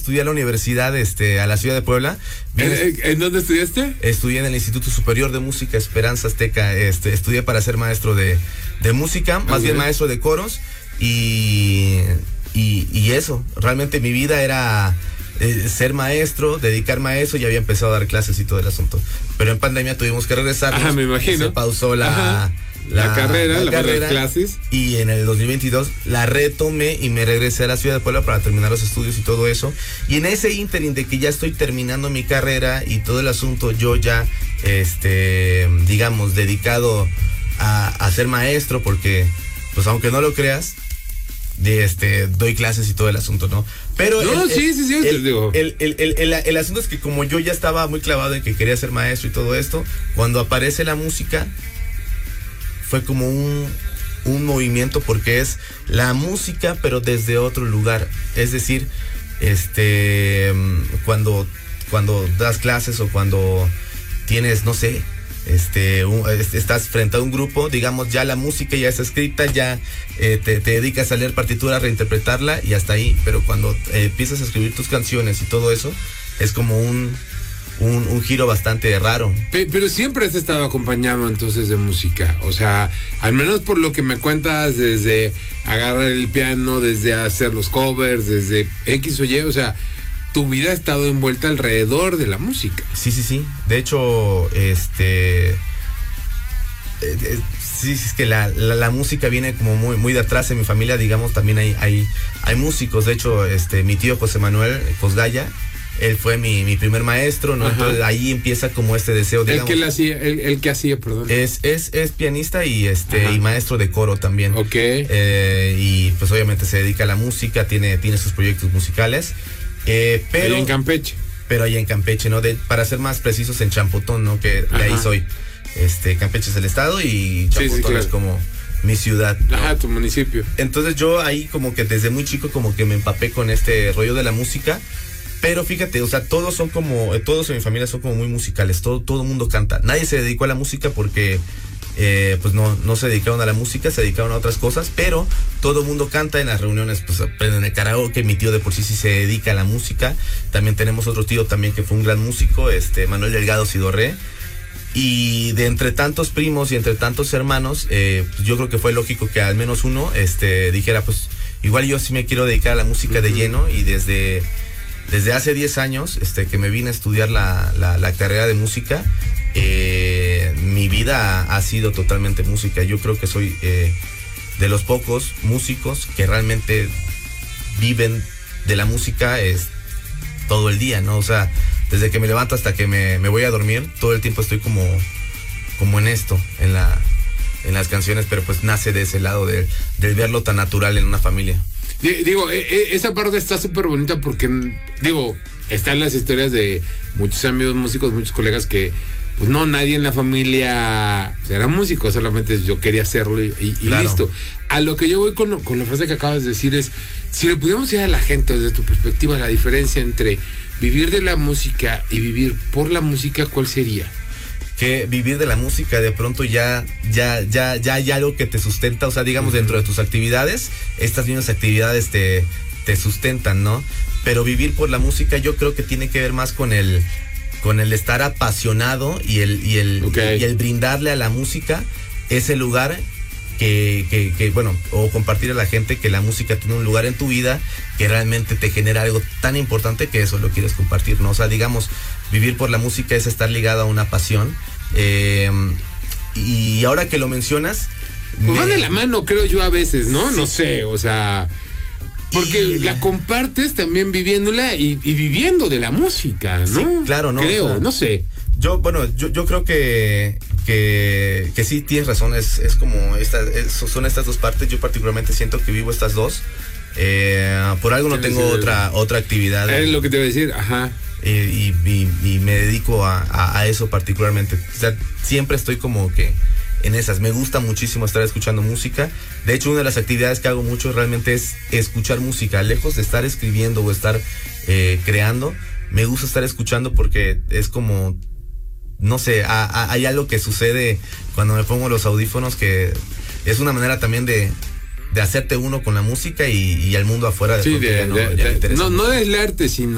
estudié a la universidad, a la ciudad de Puebla. ¿En dónde estudiaste? Estudié en el Instituto Superior de Música Esperanza Azteca. Estudié para ser maestro de música, más bien maestro de coros. Y eso, realmente mi vida era ser maestro, dedicarme a eso, y había empezado a dar clases y todo el asunto. Pero en pandemia tuvimos que regresar. Me imagino. Se pausó la carrera, las clases. Y en el 2022 la retomé y me regresé a la ciudad de Puebla para terminar los estudios y todo eso. Y en ese ínterin de que ya estoy terminando mi carrera y todo el asunto, yo ya, digamos, dedicado a ser maestro, porque, pues aunque no lo creas, doy clases y todo el asunto, ¿no? Pero el asunto es que como yo ya estaba muy clavado en que quería ser maestro y todo esto, cuando aparece la música fue como un movimiento, porque es la música pero desde otro lugar. Es decir, cuando das clases o cuando tienes, no sé, estás frente a un grupo, digamos, ya la música ya está escrita, ya te dedicas a leer partitura, a reinterpretarla y hasta ahí. Pero cuando empiezas a escribir tus canciones y todo eso, es como un giro bastante raro. Pero siempre has estado acompañado entonces de música, o sea, al menos por lo que me cuentas, desde agarrar el piano, desde hacer los covers, desde X o Y, o sea, tu vida ha estado envuelta alrededor de la música. Sí. De hecho, sí, es que la música viene como muy de atrás. En mi familia, digamos, también hay músicos. De hecho, mi tío José Manuel Cosgaya, él fue mi primer maestro, ¿no? Entonces ahí empieza como deseo, digamos. El que hacía, perdón. Es pianista y y maestro de coro también. Ok. Y pues obviamente se dedica a la música, tiene sus proyectos musicales. Pero ahí en Campeche. Pero ahí en Campeche, ¿no? Para ser más precisos, en Champotón, ¿no? Que de ahí soy. Campeche es el estado y Champotón es como mi ciudad, ¿no? Tu municipio. Entonces yo ahí como que desde muy chico como que me empapé con este rollo de la música. Pero fíjate, o sea, todos en mi familia son como muy musicales, todo el mundo canta. Nadie se dedicó a la música porque pues no se dedicaron a la música, se dedicaron a otras cosas, pero todo el mundo canta en las reuniones, pues aprenden el karaoke. Mi tío de por sí se dedica a la música. También tenemos otro tío también que fue un gran músico, Manuel Delgado Sidorré. Y de entre tantos primos y entre tantos hermanos, pues yo creo que fue lógico que al menos uno dijera, pues igual yo sí me quiero dedicar a la música de lleno. Y desde hace 10 años que me vine a estudiar la carrera de música, mi vida ha sido totalmente música. Yo creo que soy de los pocos músicos que realmente viven de la música todo el día, ¿no? O sea, desde que me levanto hasta que me voy a dormir, todo el tiempo estoy como en esto, en las canciones, pero pues nace de ese lado del verlo tan natural en una familia. Digo, esa parte está súper bonita porque, están las historias de muchos amigos músicos, muchos colegas que, pues no, nadie en la familia era músico, solamente yo quería hacerlo y claro. Listo. A lo que yo voy con la frase que acabas de decir es, si le pudiéramos decir a la gente desde tu perspectiva la diferencia entre vivir de la música y vivir por la música, ¿cuál sería? Que vivir de la música de pronto ya hay algo que te sustenta, o sea, digamos, dentro de tus actividades, estas mismas actividades te sustentan, ¿no? Pero vivir por la música yo creo que tiene que ver más con el estar apasionado y el brindarle a la música ese lugar que bueno, o compartir a la gente que la música tiene un lugar en tu vida que realmente te genera algo tan importante que eso lo quieres compartir, ¿no? O sea, digamos, vivir por la música es estar ligado a una pasión. Y ahora que lo mencionas, pues va de la mano, creo yo, a veces, ¿no? Sí. No sé, o sea, porque la compartes también viviéndola y viviendo de la música, ¿no? Sí, claro, ¿no? Creo, o sea, no sé. Yo creo que sí tienes razón, es como son estas dos partes. Yo particularmente siento que vivo estas dos. Por algo no tengo otra actividad. Es lo que te voy a decir, ajá. Y me dedico a eso particularmente. O sea, siempre estoy como que en esas. Me gusta muchísimo estar escuchando música. De hecho, una de las actividades que hago mucho realmente es escuchar música. Lejos de estar escribiendo o estar creando, me gusta estar escuchando porque es como, no sé, hay algo que sucede cuando me pongo los audífonos que es una manera también de hacerte uno con la música y al mundo afuera de no del arte, sino